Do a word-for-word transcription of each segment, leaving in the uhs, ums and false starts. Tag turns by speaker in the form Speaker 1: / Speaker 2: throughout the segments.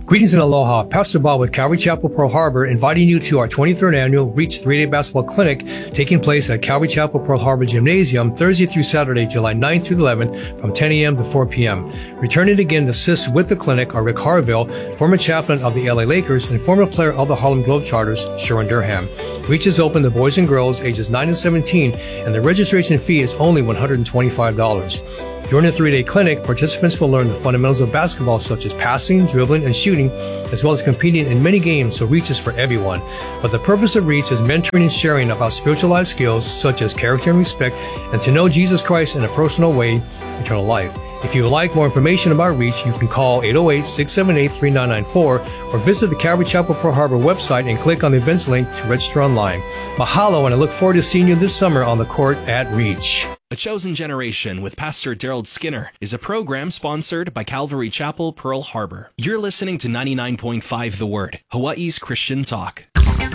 Speaker 1: Greetings and aloha. Pastor Bob with Calvary Chapel, Pearl Harbor, inviting you to our twenty-third annual Reach three-day basketball clinic taking place at Calvary Chapel, Pearl Harbor Gymnasium Thursday through Saturday, July ninth through eleventh from ten a.m. to four p.m. Returning again to assist with the clinic are Rick Harville, former chaplain of the L A Lakers and former player of the Harlem Globetrotters, Sharon Durham. Reach is open to boys and girls ages nine and seventeen, and the registration fee is only one hundred twenty-five dollars. During the three-day clinic, participants will learn the fundamentals of basketball such as passing, dribbling, and shooting, as well as competing in many games, so Reach is for everyone. But the purpose of Reach is mentoring and sharing about spiritual life skills such as character and respect, and to know Jesus Christ in a personal way, eternal life. If you would like more information about Reach, you can call eight oh eight, six seven eight, three nine nine four or visit the Calvary Chapel Pearl Harbor website and click on the events link to register online. Mahalo, and I look forward to seeing you this summer on the court at Reach.
Speaker 2: A Chosen Generation with Pastor Daryl Skinner is a program sponsored by Calvary Chapel, Pearl Harbor. You're listening to ninety-nine point five The Word, Hawaii's Christian talk.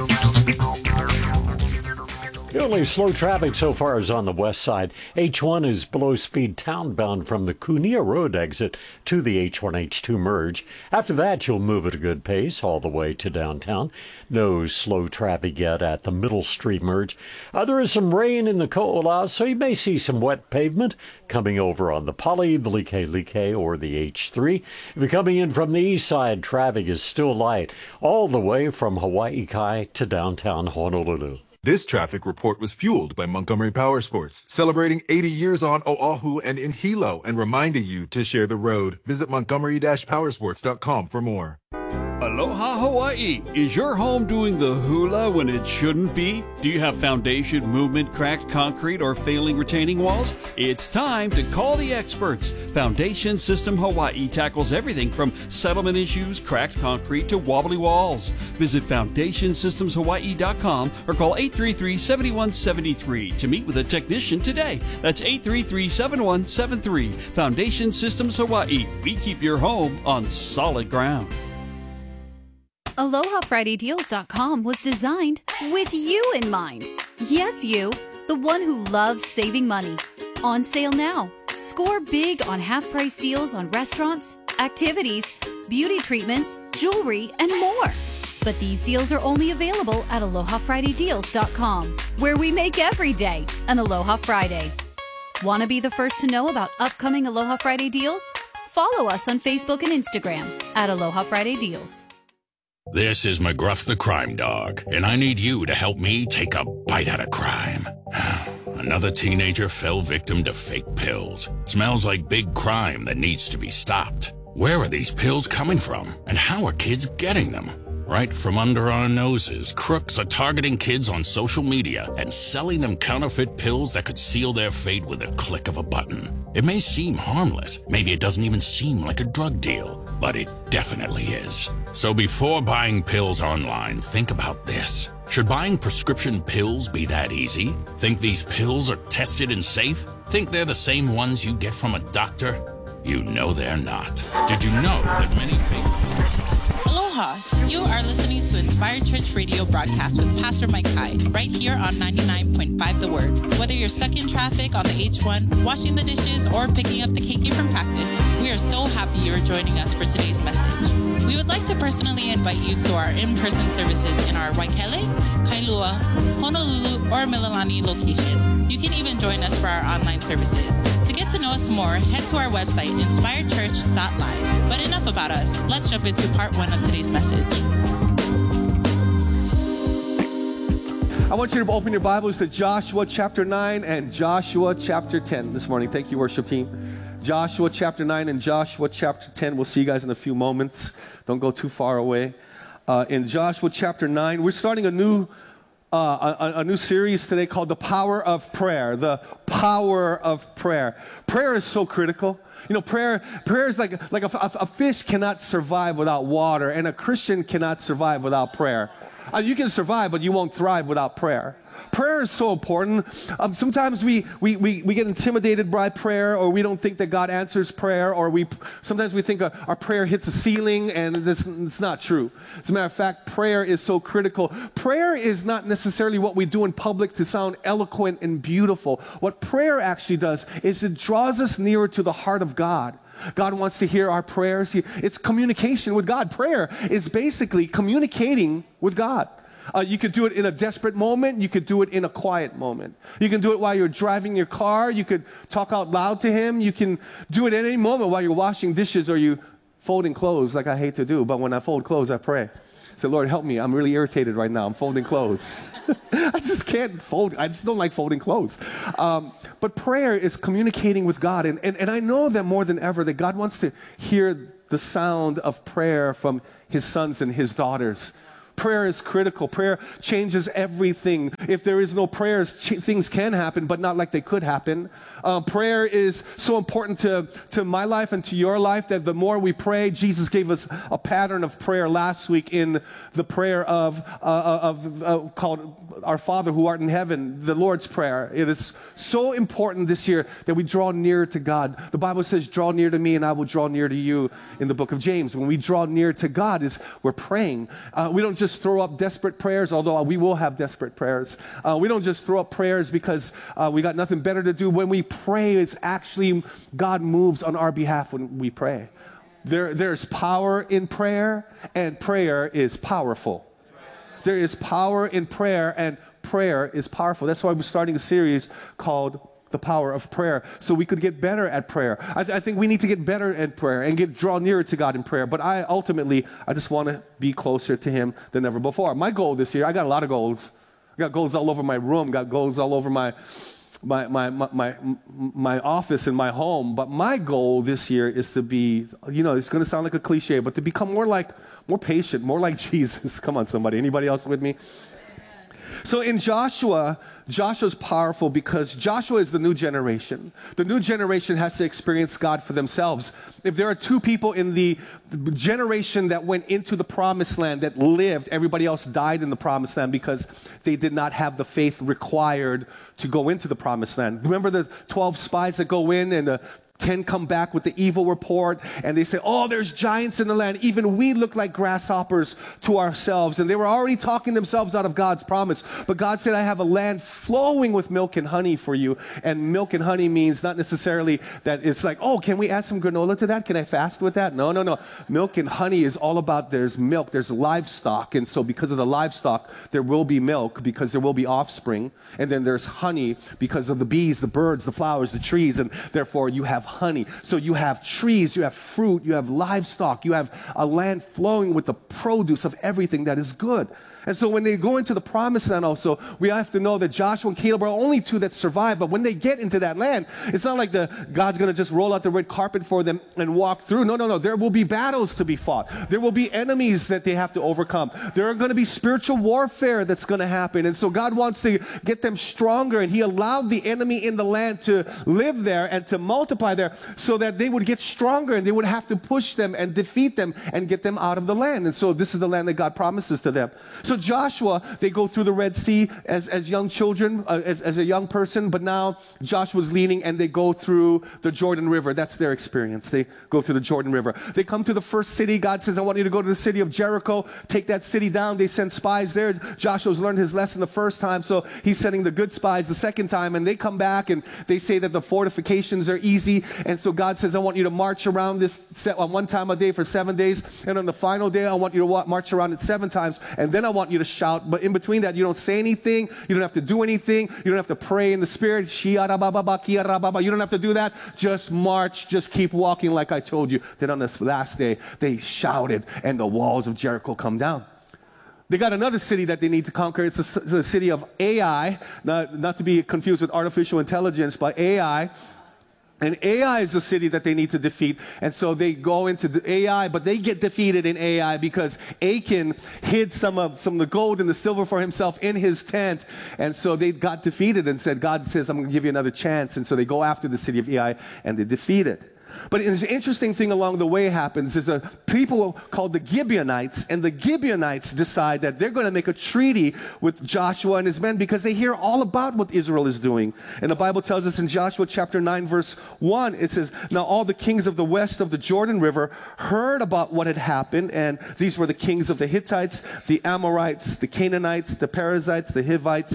Speaker 3: The only slow traffic so far is on the west side. H one is below speed townbound from the Kunia Road exit to the H one H two merge. After that, you'll move at a good pace all the way to downtown. No slow traffic yet at the Middle Street merge. Uh, there is some rain in the Ko'ola, so you may see some wet pavement coming over on the Poly, the Like-Like, or the H three. If you're coming in from the east side, traffic is still light all the way from Hawaii Kai to downtown Honolulu.
Speaker 4: This traffic report was fueled by Montgomery Power Sports, celebrating eighty years on Oahu and in Hilo, and reminding you to share the road. Visit montgomery dash powersports dot com for more.
Speaker 5: Aloha Hawaii! Is your home doing the hula when it shouldn't be? Do you have foundation, movement, cracked concrete, or failing retaining walls? It's time to call the experts. Foundation System Hawaii tackles everything from settlement issues, cracked concrete, to wobbly walls. Visit foundation systems hawaii dot com or call eight three three, seven one seven three to meet with a technician today. That's eight three three, seven one seven three. Foundation Systems Hawaii. We keep your home on solid ground.
Speaker 6: Aloha Friday Deals dot com was designed with you in mind. Yes, you, the one who loves saving money. On sale now. Score big on half-price deals on restaurants, activities, beauty treatments, jewelry, and more. But these deals are only available at Aloha Friday Deals dot com, where we make every day an Aloha Friday. Want to be the first to know about upcoming Aloha Friday deals? Follow us on Facebook and Instagram at Aloha Friday Deals.
Speaker 7: This is McGruff the Crime Dog, and I need you to help me take a bite out of crime. Another teenager fell victim to fake pills. Smells like big crime that needs to be stopped. Where are these pills coming from, and how are kids getting them? Right from under our noses, crooks are targeting kids on social media and selling them counterfeit pills that could seal their fate with a click of a button. It may seem harmless, maybe it doesn't even seem like a drug deal, but it definitely is. So before buying pills online, think about this. Should buying prescription pills be that easy? Think these pills are tested and safe? Think they're the same ones you get from a doctor? You know they're not. Did you know that many fake pills...
Speaker 8: Aloha! You are listening to Inspired Church Radio broadcast with Pastor Mike Kai, right here on ninety-nine point five The Word. Whether you're stuck in traffic on the H one, washing the dishes, or picking up the K K from practice, we are so happy you're joining us for today's message. We would like to personally invite you to our in-person services in our Waikele, Kailua, Honolulu, or Mililani location. You can even join us for our online services. To get to know us more, head to our website, inspired church dot live. But enough about us. Let's jump into part one of today's message.
Speaker 9: I want you to open your Bibles to Joshua chapter nine and Joshua chapter ten this morning. Thank you, worship team. Joshua chapter nine and Joshua chapter ten. We'll see you guys in a few moments. Don't go too far away. Uh, in Joshua chapter nine, we're starting a new Uh, a, a new series today called The Power of Prayer. The Power of Prayer. Prayer is so critical. You know, prayer prayer is like, like a, a, a fish cannot survive without water, and a Christian cannot survive without prayer. Uh, you can survive, but you won't thrive without prayer. Prayer is so important. Um, sometimes we, we, we, we get intimidated by prayer, or we don't think that God answers prayer, or we sometimes we think our, our prayer hits a ceiling, and this, it's not true. As a matter of fact, prayer is so critical. Prayer is not necessarily what we do in public to sound eloquent and beautiful. What prayer actually does is it draws us nearer to the heart of God. God wants to hear our prayers. It's communication with God. Prayer is basically communicating with God. Uh, you could do it in a desperate moment. You could do it in a quiet moment. You can do it while you're driving your car. You could talk out loud to him. You can do it at any moment while you're washing dishes or you folding clothes, like I hate to do. But when I fold clothes, I pray. Say, Lord, help me. I'm really irritated right now. I'm folding clothes. I just can't fold. I just don't like folding clothes. Um, but prayer is communicating with God. And, and, and I know that more than ever that God wants to hear the sound of prayer from his sons and his daughters. Prayer is critical. Prayer changes everything. If there is no prayers, ch- things can happen, but not like they could happen. Uh, prayer is so important to, to my life and to your life that the more we pray, Jesus gave us a pattern of prayer last week in the prayer of, uh, of uh, called Our Father who art in heaven, the Lord's Prayer. It is so important this year that we draw near to God. The Bible says, draw near to me and I will draw near to you in the book of James. When we draw near to God, is we're praying. Uh, we don't just throw up desperate prayers, although we will have desperate prayers. Uh, we don't just throw up prayers because uh, we got nothing better to do. When we pray, it's actually God moves on our behalf when we pray. There, there's power in prayer, and prayer is powerful. There is power in prayer, and prayer is powerful. That's why we're starting a series called The Power of Prayer, so we could get better at prayer. I, th- I think we need to get better at prayer and get draw nearer to God in prayer. But I ultimately, I just want to be closer to him than ever before. My goal this year, I got a lot of goals. I got goals all over my room, got goals all over my My, my, my, my, my office in my home. But my goal this year is to be, you know, it's going to sound like a cliche, but to become more like, more patient, more like Jesus. Come on, somebody. Anybody else with me? So in Joshua, Joshua's powerful because Joshua is the new generation. The new generation has to experience God for themselves. If there are two people in the generation that went into the promised land that lived, everybody else died in the promised land because they did not have the faith required to go into the promised land. Remember the twelve spies that go in and the ten come back with the evil report, and they say, oh, there's giants in the land. Even we look like grasshoppers to ourselves. And they were already talking themselves out of God's promise. But God said, I have a land flowing with milk and honey for you. And milk and honey means not necessarily that it's like, oh, can we add some granola to that? Can I fast with that? No, no, no. Milk and honey is all about there's milk, there's livestock. And so because of the livestock, there will be milk because there will be offspring. And then there's honey because of the bees, the birds, the flowers, the trees. And therefore you have honey. So you have trees, you have fruit, you have livestock, you have a land flowing with the produce of everything that is good. And so when they go into the promised land also, we have to know that Joshua and Caleb are only two that survive. But when they get into that land, it's not like the God's going to just roll out the red carpet for them and walk through. No, no, no. There will be battles to be fought. There will be enemies that they have to overcome. There are going to be spiritual warfare that's going to happen. And so God wants to get them stronger. And he allowed the enemy in the land to live there and to multiply there so that they would get stronger and they would have to push them and defeat them and get them out of the land. And so this is the land that God promises to them. So Joshua, they go through the Red Sea as, as young children, uh, as, as a young person, but now Joshua's leading and they go through the Jordan River. That's their experience. They go through the Jordan River. They come to the first city. God says, I want you to go to the city of Jericho, take that city down. They send spies there. Joshua's learned his lesson the first time, so he's sending the good spies the second time, and they come back and they say that the fortifications are easy, and so God says, I want you to march around this set on one time a day for seven days, and on the final day, I want you to walk, march around it seven times, and then I want you to shout. But in between that, you don't say anything. You don't have to do anything. You don't have to pray in the Spirit. You don't have to do that. Just march. Just keep walking like I told you. Then on this last day, they shouted, and the walls of Jericho come down. They got another city that they need to conquer. It's the, the city of Ai, not, not to be confused with artificial intelligence, but Ai. And Ai is the city that they need to defeat. And so they go into the Ai, but they get defeated in Ai because Achan hid some of, some of the gold and the silver for himself in his tent. And so they got defeated and said, God says, I'm going to give you another chance. And so they go after the city of Ai and they defeat it. But an interesting thing along the way happens is a people called the Gibeonites, and the Gibeonites decide that they're going to make a treaty with Joshua and his men because they hear all about what Israel is doing. And the Bible tells us in Joshua chapter nine, verse one, it says, now all the kings of the west of the Jordan River heard about what had happened, and these were the kings of the Hittites, the Amorites, the Canaanites, the Perizzites, the Hivites,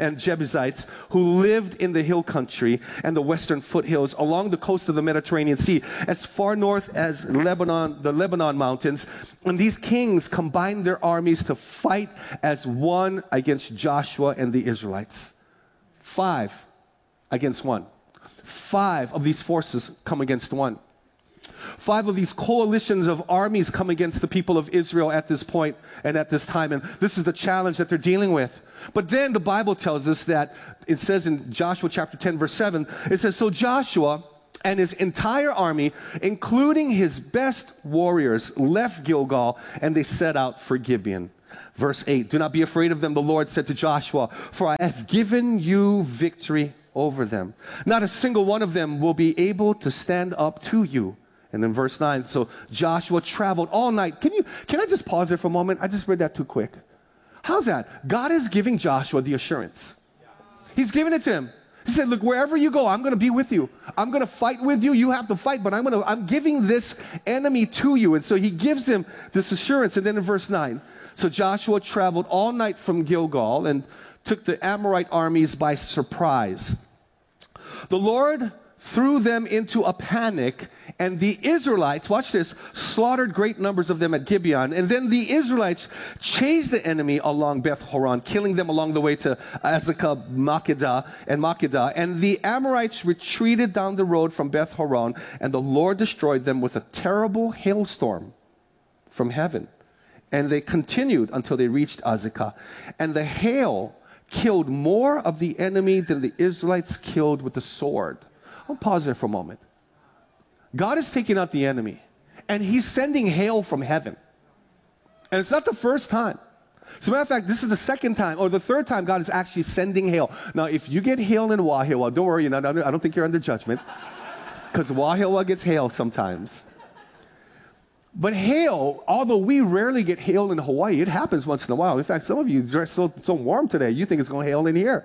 Speaker 9: and Jebusites who lived in the hill country and the western foothills along the coast of the Mediterranean Sea, as far north as Lebanon, the Lebanon mountains. And these kings combined their armies to fight as one against Joshua and the Israelites. Five against one. Five of these forces come against one. Five of these coalitions of armies come against the people of Israel at this point and at this time. And this is the challenge that they're dealing with. But then the Bible tells us that, it says in Joshua chapter ten, verse seven, it says, so Joshua and his entire army, including his best warriors, left Gilgal, and they set out for Gibeon. Verse eight, do not be afraid of them, the Lord said to Joshua, for I have given you victory over them. Not a single one of them will be able to stand up to you. And then verse nine, so Joshua traveled all night. Can you, can I just pause there for a moment? I just read that too quick. How's that? God is giving Joshua the assurance. He's giving it to him. He said, look, wherever you go, I'm going to be with you. I'm going to fight with you. You have to fight, but I'm going to, I'm giving this enemy to you. And so he gives him this assurance. And then in verse nine, so Joshua traveled all night from Gilgal and took the Amorite armies by surprise. The Lord threw them into a panic, and the Israelites, watch this, slaughtered great numbers of them at Gibeon. And then the Israelites chased the enemy along Beth Horon, killing them along the way to Azekah, Makkedah, and Makkedah. And the Amorites retreated down the road from Beth Horon, and the Lord destroyed them with a terrible hailstorm from heaven. And they continued until they reached Azekah. And the hail killed more of the enemy than the Israelites killed with the sword. I'll pause there for a moment. God is taking out the enemy, and he's sending hail from heaven. And it's not the first time. As a matter of fact, this is the second time, or the third time God is actually sending hail. Now, if you get hail in Wahiawa, don't worry, you're not under, I don't think you're under judgment, because Wahiawa gets hail sometimes. But hail, although we rarely get hail in Hawaii, it happens once in a while. In fact, some of you dress so, so warm today, you think it's going to hail in here.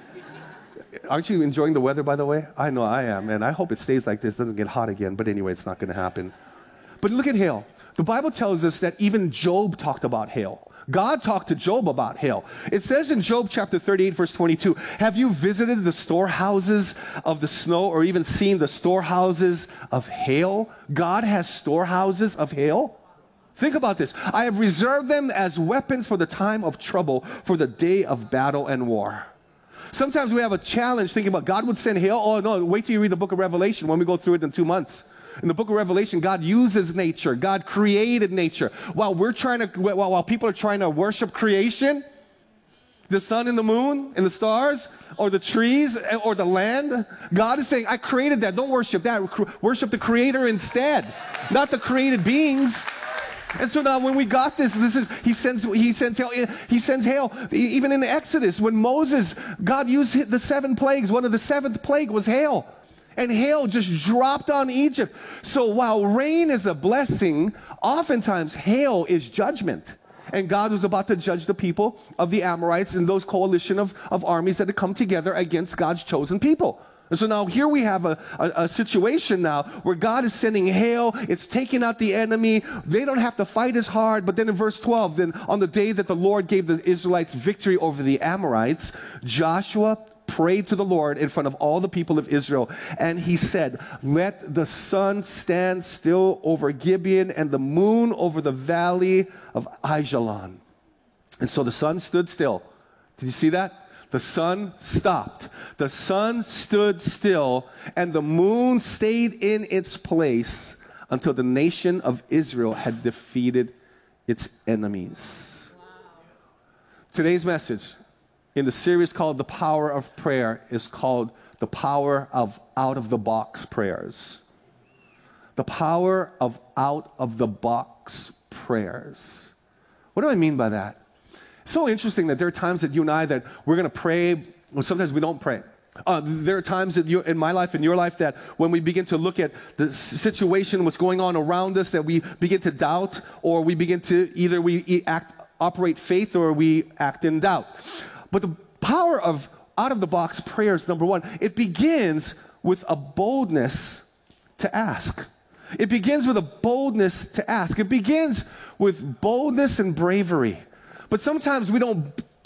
Speaker 9: Aren't you enjoying the weather, by the way? I know I am, and I hope it stays like this, doesn't get hot again. But anyway, it's not going to happen. But look at hail. The Bible tells us that even Job talked about hail. God talked to Job about hail. It says in Job chapter thirty-eight, verse twenty-two, have you visited the storehouses of the snow, or even seen the storehouses of hail? God has storehouses of hail. Think about this. I have reserved them as weapons for the time of trouble, for the day of battle and war. Sometimes we have a challenge thinking about God would send hail. Oh, no, wait till you read the book of Revelation when we go through it in two months. In the book of Revelation, God uses nature. God created nature. While we're trying to, while, while people are trying to worship creation, the sun and the moon and the stars, or the trees or the land, God is saying, I created that. Don't worship that. Worship the Creator instead, not the created beings. And so now when we got this, this is, he sends, he sends hail, he sends hail. Even in the Exodus, when Moses, God used the seven plagues, one of the seventh plague was hail. And hail just dropped on Egypt. So while rain is a blessing, oftentimes hail is judgment. And God was about to judge the people of the Amorites and those coalition of, of armies that had come together against God's chosen people. And so now here we have a, a, a situation now where God is sending hail. It's taking out the enemy. They don't have to fight as hard. But then in verse twelve, then on the day that the Lord gave the Israelites victory over the Amorites, Joshua prayed to the Lord in front of all the people of Israel. And he said, let the sun stand still over Gibeon and the moon over the valley of Aijalon. And so the sun stood still. Did you see that? The sun stopped. The sun stood still, and the moon stayed in its place until the nation of Israel had defeated its enemies. Wow. Today's message in the series called The Power of Prayer is called The Power of Out-of-the-Box Prayers. The power of out-of-the-box prayers. What do I mean by that? It's so interesting that there are times that you and I that we're going to pray, well, sometimes we don't pray. Uh, there are times that you, in my life, in your life, that when we begin to look at the situation, what's going on around us, that we begin to doubt, or we begin to either we act, operate faith, or we act in doubt. But the power of out-of-the-box prayers, number one, it begins with a boldness to ask. It begins with a boldness to ask. It begins with boldness and bravery. But sometimes we don't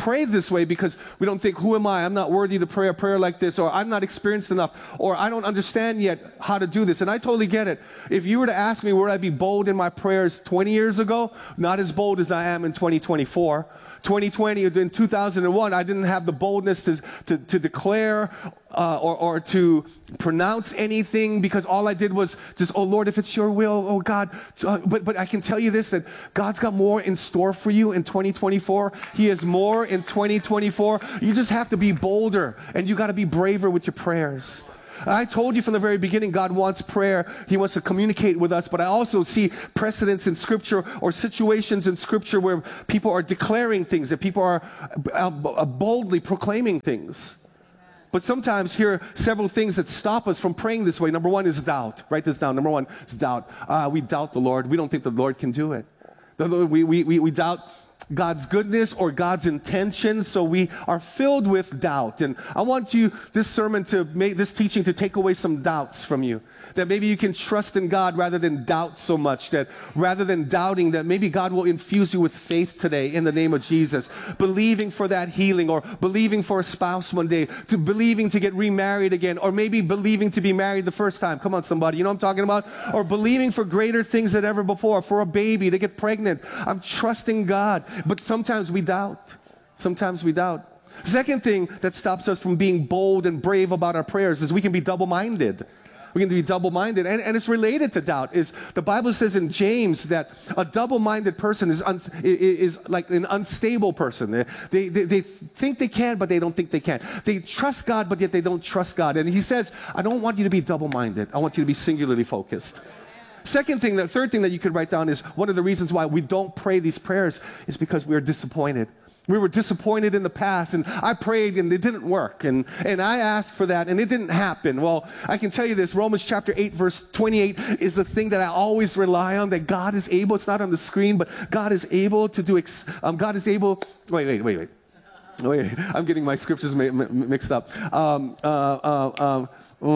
Speaker 9: pray this way because we don't think, who am I? I'm not worthy to pray a prayer like this, or I'm not experienced enough, or I don't understand yet how to do this. And I totally get it. If you were to ask me, would I be bold in my prayers twenty years ago? Not as bold as I am in twenty twenty-four. twenty twenty, in two thousand one, I didn't have the boldness to, to, to declare uh, or, or to pronounce anything because all I did was just, oh Lord, if it's your will, oh God. Uh, but, but I can tell you this, that God's got more in store for you in twenty twenty-four. He has more in twenty twenty-four. You just have to be bolder, and you got to be braver with your prayers. I told you from the very beginning, God wants prayer. He wants to communicate with us. But I also see precedents in Scripture or situations in Scripture where people are declaring things, that people are uh, boldly proclaiming things. But sometimes here are several things that stop us from praying this way. Number one is doubt. Write this down. Number one is doubt. Uh, we doubt the Lord. We don't think the Lord can do it. We, we, we, we doubt God's goodness or God's intentions, so we are filled with doubt. And I want you, this sermon to make, this teaching to take away some doubts from you. That maybe you can trust in God rather than doubt so much. That rather than doubting, that maybe God will infuse you with faith today in the name of Jesus. Believing for that healing, or believing for a spouse one day, to believing to get remarried again, or maybe believing to be married the first time. Come on, somebody, you know what I'm talking about? Or believing for greater things than ever before, for a baby, to get pregnant. I'm trusting God. But sometimes we doubt. Sometimes we doubt. Second thing that stops us from being bold and brave about our prayers is we can be double-minded. We can be double-minded, and, and it's related to doubt. Is the Bible says in James that a double-minded person is un, is like an unstable person. They, they, they think they can, but they don't think they can. They trust God, but yet they don't trust God. And he says, I don't want you to be double-minded. I want you to be singularly focused. Second thing, the third thing that you could write down is one of the reasons why we don't pray these prayers is because we are disappointed. We were disappointed in the past, and I prayed and it didn't work, and, and I asked for that and it didn't happen. Well, I can tell you this, Romans chapter eight verse twenty-eight is the thing that I always rely on, that God is able, it's not on the screen, but God is able to do, ex, um, God is able, wait, wait, wait, wait. Wait, I'm getting my scriptures mi- mi- mixed up. Um, uh, uh, um,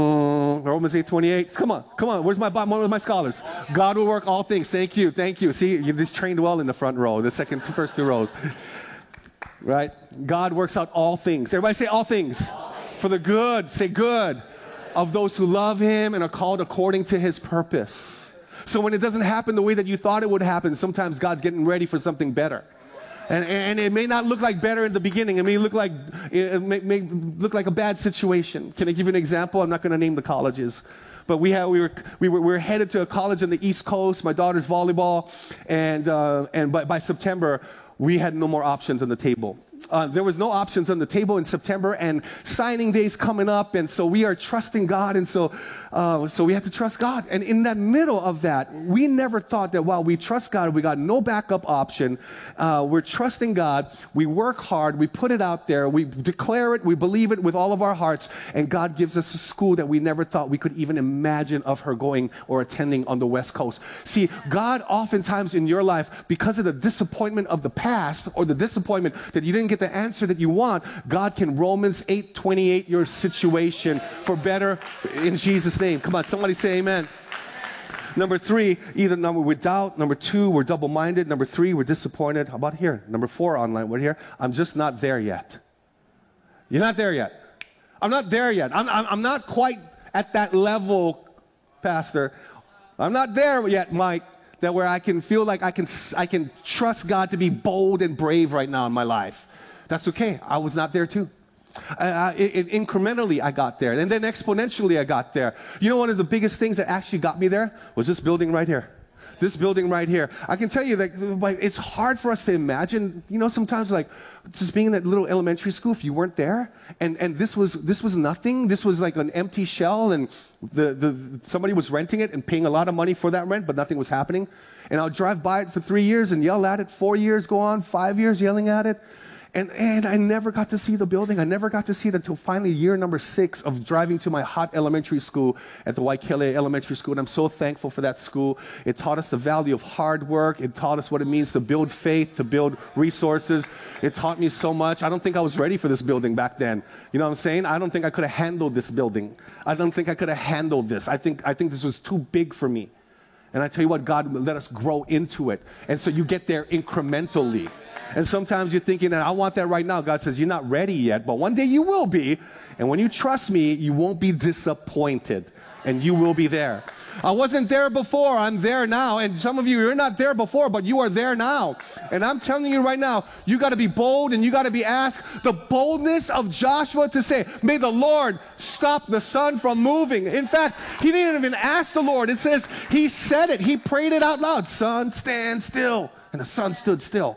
Speaker 9: Um, Romans eight twenty-eight. Come on, come on. Where's my where's my scholars? God will work all things. Thank you, thank you. See, you just trained well in the front row, the second, first two rows. Right? God works out all things. Everybody say all things. All things. For the good. Say good. Good. Of those who love Him and are called according to His purpose. So when it doesn't happen the way that you thought it would happen, sometimes God's getting ready for something better. And, and it may not look like better in the beginning. It may look like it may, may look like a bad situation. Can I give you an example? I'm not going to name the colleges, but we had we were we were we were headed to a college on the East Coast. My daughter's volleyball, and uh, and by, by September we had no more options on the table. Uh, there was no options on the table in September, and signing day's coming up, and so we are trusting God, and so uh, so we have to trust God. And in that middle of that, we never thought that while we trust God, we got no backup option. Uh, we're trusting God. We work hard. We put it out there. We declare it. We believe it with all of our hearts, and God gives us a school that we never thought we could even imagine of her going or attending on the West Coast. See, God oftentimes in your life, because of the disappointment of the past or the disappointment that you didn't get the answer that you want, God can Romans eight twenty-eight your situation for better in Jesus' name. Come on, somebody say amen. Number three, either number we're doubt. Number two, we're double-minded. Number three, we're disappointed. How about here? Number four online, we're here. I'm just not there yet. You're not there yet. I'm not there yet. I'm, I'm, I'm not quite at that level, Pastor. I'm not there yet, Mike. That where I can feel like I can I can trust God to be bold and brave right now in my life. That's okay. I was not there too. Uh, it, it, incrementally, I got there. And then exponentially, I got there. You know, one of the biggest things that actually got me there was this building right here. This building right here. I can tell you that it's hard for us to imagine, you know, sometimes like just being in that little elementary school, if you weren't there, and, and this was this was nothing. This was like an empty shell, and the, the somebody was renting it and paying a lot of money for that rent, but nothing was happening. And I'll drive by it for three years and yell at it. Four years go on, five years yelling at it. And, and I never got to see the building. I never got to see it until finally year number six of driving to my hot elementary school at the Waikele Elementary School. And I'm so thankful for that school. It taught us the value of hard work. It taught us what it means to build faith, to build resources. It taught me so much. I don't think I was ready for this building back then. You know what I'm saying? I don't think I could have handled this building. I don't think I could have handled this. I think, I think this was too big for me. And I tell you what, God let us grow into it. And so you get there incrementally. And sometimes you're thinking that I want that right now. God says, you're not ready yet, but one day you will be. And when you trust me, you won't be disappointed. And you will be there. I wasn't there before, I'm there now. And some of you, you're not there before, but you are there now. And I'm telling you right now, you got to be bold and you got to be asked the boldness of Joshua to say, may the Lord stop the sun from moving. In fact, he didn't even ask the Lord. It says he said it. He prayed it out loud. Sun, stand still. And the sun stood still.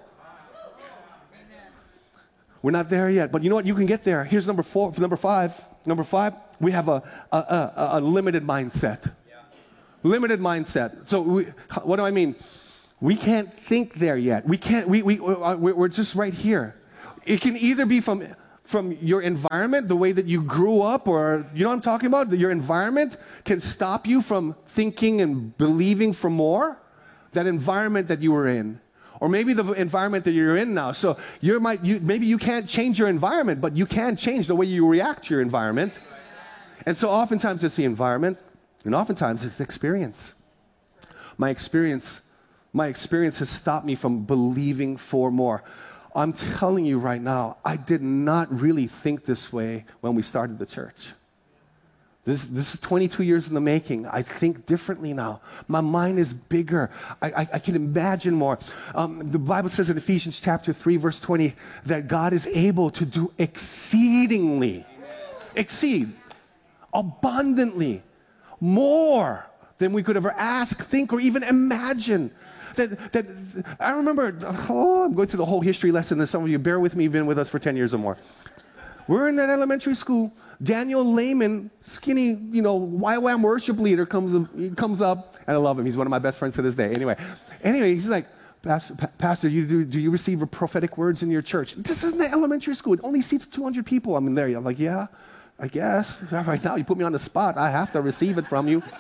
Speaker 9: We're not there yet, but you know what? You can get there. Here's number four, number five. Number five, we have a, a, a, a limited mindset. Yeah. Limited mindset. So we, what do I mean? We can't think there yet. We can't, we, we, we're just right here. It can either be from, from your environment, the way that you grew up, or, you know what I'm talking about? Your environment can stop you from thinking and believing for more. That environment that you were in. Or maybe the environment that you're in now. So you might, you, maybe you can't change your environment, but you can change the way you react to your environment. And so oftentimes it's the environment, and oftentimes it's experience. My experience, my experience has stopped me from believing for more. I'm telling you right now, I did not really think this way when we started the church. This, this is twenty-two years in the making. I think differently now. My mind is bigger. I, I, I can imagine more. Um, the Bible says in Ephesians chapter three, verse twenty, that God is able to do exceedingly, exceed, abundantly, more than we could ever ask, think, or even imagine. That, that I remember, oh, I'm going through the whole history lesson, and some of you, bear with me, you've been with us for ten years or more. We're in that elementary school. Daniel Lehman, skinny, you know, Y WAM worship leader, comes, he comes up, and I love him. He's one of my best friends to this day. Anyway, anyway, he's like, Pastor, Pastor you do, do you receive prophetic words in your church? This isn't the elementary school. It only seats two hundred people. I'm in there. I'm like, yeah, I guess. Right now, you put me on the spot. I have to receive it from you.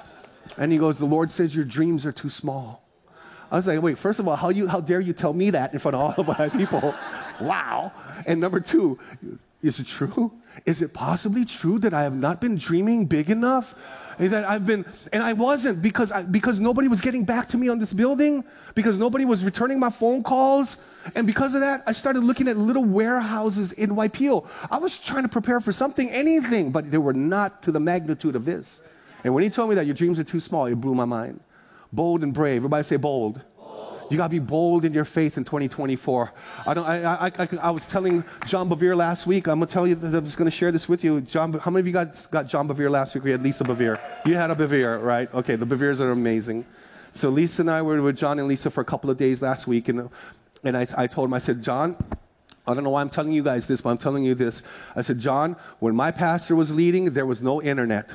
Speaker 9: And he goes, the Lord says your dreams are too small. I was like, wait, first of all, how, you, how dare you tell me that in front of all of my people? Wow. And number two, is it true? Is it possibly true that I have not been dreaming big enough? And that I've been, and I wasn't because I, because nobody was getting back to me on this building, because nobody was returning my phone calls, and because of that, I started looking at little warehouses in Waipio. I was trying to prepare for something, anything, but they were not to the magnitude of this. And when he told me that your dreams are too small, it blew my mind. Bold and brave. Everybody say bold. You got to be bold in your faith in twenty twenty-four. I, don't, I, I, I, I was telling John Bevere last week, I'm going to tell you that I'm just going to share this with you. John, how many of you got, got John Bevere last week? We had Lisa Bevere. You had a Bevere, right? Okay, the Beveres are amazing. So Lisa and I were with John and Lisa for a couple of days last week, and, and I, I told him, I said, John, I don't know why I'm telling you guys this, but I'm telling you this. I said, John, when my pastor was leading, there was no internet.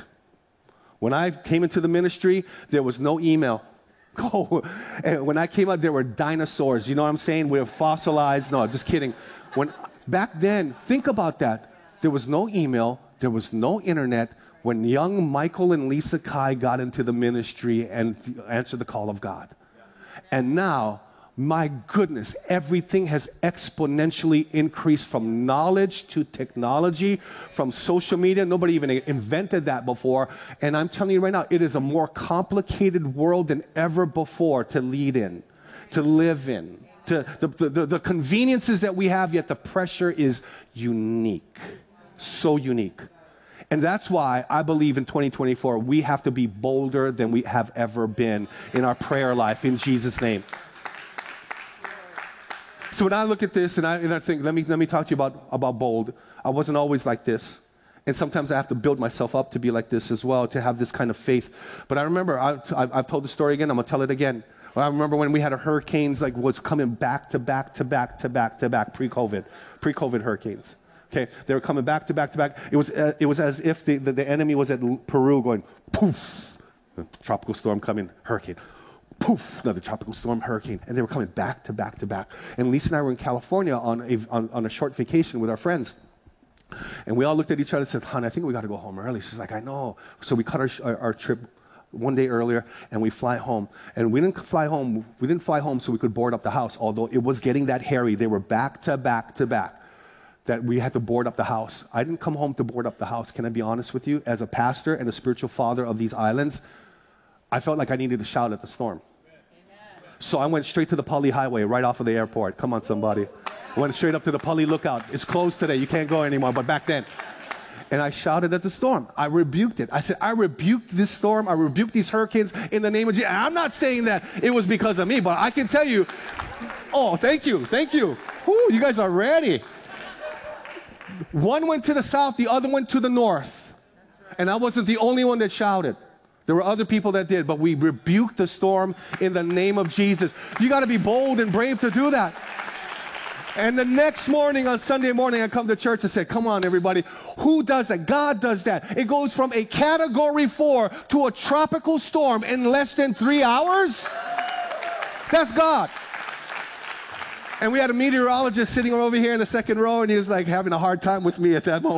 Speaker 9: When I came into the ministry, there was no email. Oh, and when I came out, there were dinosaurs. You know what I'm saying? We were fossilized. No, just kidding. When back then, think about that. There was no email. There was no internet. When young Michael and Lisa Kai got into the ministry and answered the call of God. And now, my goodness, everything has exponentially increased from knowledge to technology, from social media. Nobody even invented that before. And I'm telling you right now, it is a more complicated world than ever before to lead in, to live in. To the, the, the conveniences that we have, yet the pressure is unique. So unique. And that's why I believe in twenty twenty-four, we have to be bolder than we have ever been in our prayer life, in Jesus' name. So when I look at this and I, and I think, let me, let me talk to you about, about bold. I wasn't always like this. And sometimes I have to build myself up to be like this as well, to have this kind of faith. But I remember, I, I've told the story again, I'm going to tell it again. I remember when we had a hurricanes, like was coming back to back to back to back to back, pre-COVID, pre-COVID hurricanes. Okay, they were coming back to back to back. It was, uh, it was as if the, the, the enemy was at Peru going, poof, tropical storm coming, hurricane. Poof, another tropical storm, hurricane. And they were coming back to back to back. And Lisa and I were in California on a, on, on a short vacation with our friends. And we all looked at each other and said, hon, I think we got to go home early. She's like, I know. So we cut our, our, our trip one day earlier, and we fly home. And we didn't fly home. We didn't fly home so we could board up the house, although it was getting that hairy. They were back to back to back that we had to board up the house. I didn't come home to board up the house. Can I be honest with you? As a pastor and a spiritual father of these islands, I felt like I needed to shout at the storm. So I went straight to the Pali Highway right off of the airport. Come on, somebody. Went straight up to the Pali Lookout. It's closed today. You can't go anymore, but back then. And I shouted at the storm. I rebuked it. I said, I rebuke this storm. I rebuke these hurricanes in the name of Jesus. And I'm not saying that it was because of me, but I can tell you, oh, thank you, thank you. Whew, you guys are ready. One went to the south, the other went to the north. And I wasn't the only one that shouted. There were other people that did, but we rebuked the storm in the name of Jesus. You got to be bold and brave to do that. And the next morning, on Sunday morning, I come to church and say, come on, everybody. Who does that? God does that. It goes from a category four to a tropical storm in less than three hours. That's God. And we had a meteorologist sitting over here in the second row, and he was like having a hard time with me at that moment.